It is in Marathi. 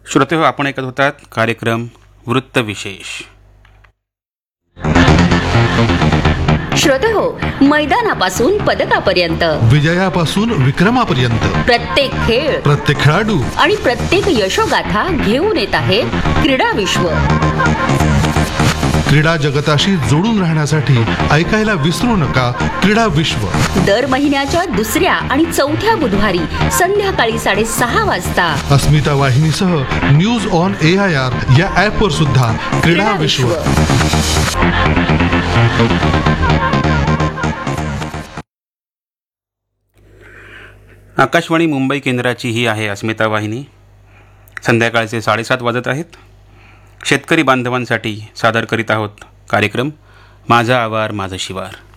श्रोतेहो, आपण ऐकत होतात कार्यक्रम वृत्तविशेष. श्रोतेहो, मैदानापासून पदकापर्यंत, विजयापासून विक्रमापर्यंत प्रत्येक खेळ, प्रत्येक खेळाडू आणि प्रत्येक यशोगाथा घेऊन येत आहे क्रीडा विश्व. क्रीडा जगताशी जोडून राहण्यासाठी ऐकायला विसरू नका क्रीडा विश्व. दर महिन्याच्या दुसऱ्या आणि चौथ्या बुधवारी संध्याकाळी 6:30 वाजता अस्मिता वाहिनीसह न्यूज ऑन AIR या ऍप वर सुद्धा क्रीडा विश्व. आकाशवाणी मुंबई केंद्राची ही आहे अस्मिता वाहिनी. संध्याकाळचे 7:30 वाजत आहेत. शेतकरी बांधवांसाठी सादर करीत आहोत कार्यक्रम माझा आवार माझं शिवार.